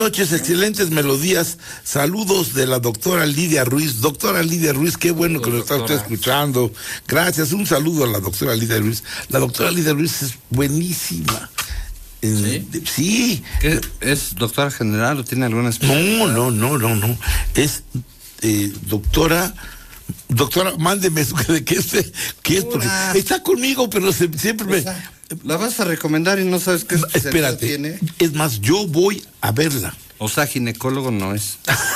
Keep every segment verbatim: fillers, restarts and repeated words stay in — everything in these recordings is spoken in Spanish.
Noches, excelentes melodías. Saludos de la doctora Lidia Ruiz. Doctora Lidia Ruiz, qué bueno Saludos, que lo está doctora. usted escuchando. Gracias, un saludo a la doctora Lidia Ruiz. La doctora Lidia Ruiz es buenísima. ¿Sí? Sí. ¿Qué, ¿Es doctora general o tiene alguna especialidad? No, no, no, no, no. Es eh, doctora... Doctora, mándeme eso, que, que, es, que es porque está conmigo, pero se, siempre me... La vas a recomendar y no sabes qué espérate, tiene. Es más, yo voy a verla. O sea, ginecólogo no es.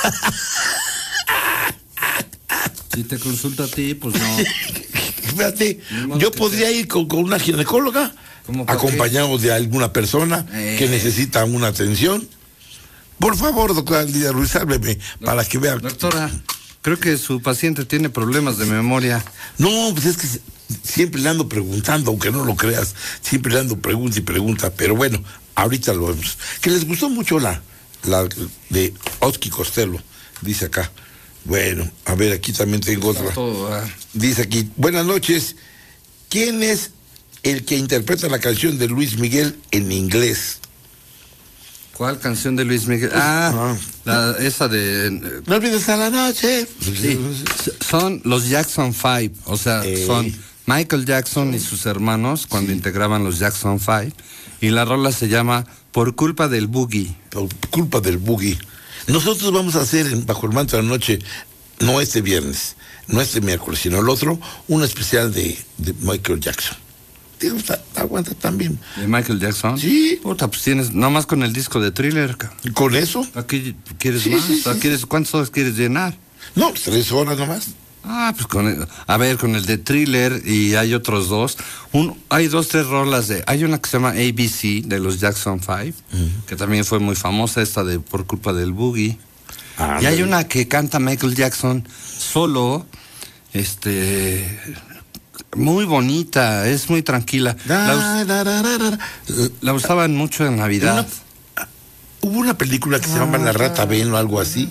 Si te consulta a ti, pues no. Espérate, yo podría ir con, con una ginecóloga, acompañados de alguna persona eh. que necesita una atención. Por favor, doctora Lidia Ruiz, hábleme Do para que vea. Doctora, creo que su paciente tiene problemas de memoria. No, pues es que siempre le ando preguntando, aunque no lo creas, siempre le ando pregunta y pregunta, pero bueno, ahorita lo vemos. Que les gustó mucho la, la de Oski Costello, dice acá. Bueno, a ver, aquí también tengo otra. Todo, ¿eh? Dice aquí, buenas noches, ¿quién es el que interpreta la canción de Luis Miguel en inglés? ¿Cuál canción de Luis Miguel? Ah, la, esa de... No olvides a la noche. Sí, son los Jackson Five, o sea, eh. son Michael Jackson y sus hermanos cuando sí. integraban los Jackson Five, y la rola se llama Por culpa del boogie. Por culpa del boogie. Nosotros vamos a hacer en Bajo el Manto de la Noche, no este viernes, no este miércoles, sino el otro, un especial de, de Michael Jackson. ¿Te gusta? ¿Aguanta también? ¿De Michael Jackson? Sí. Puta, pues tienes, nomás con el disco de Thriller. ¿Con eso? Aquí quieres sí, más. Sí, sí, ¿Quieres, sí. ¿Cuántas horas quieres llenar? No, tres horas nomás. Ah, pues con el, a ver, con el de Thriller y hay otros dos. Un, hay dos, tres rolas de... Hay una que se llama A B C de los Jackson Five, uh-huh. que también fue muy famosa, esta de Por culpa del boogie. Ah, y hay una que canta Michael Jackson solo, este... muy bonita, es muy tranquila. Da, la, da, da, da, da. la usaban mucho en Navidad. Una, hubo una película que se llama La Rata Ben o algo así.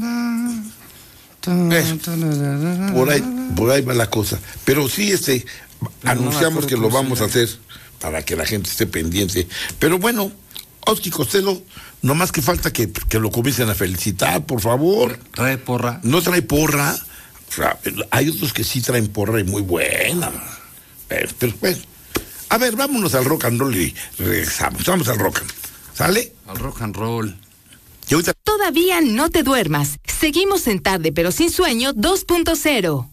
Eh, por ahí, por ahí va la cosa. Pero sí, este, Pero anunciamos no que lo vamos a hacer para que la gente esté pendiente. Pero bueno, Oski Costello, no más que falta que, que lo comiencen a felicitar, por favor. ¿Trae porra? No trae porra. O sea, hay otros que sí traen porra y muy buena. Pero, pero bueno. A ver, vámonos al rock and roll y regresamos. Vamos al rock and roll. ¿Sale? Al rock and roll. Y ahorita... Todavía no te duermas. Seguimos en Tarde pero sin sueño dos punto cero.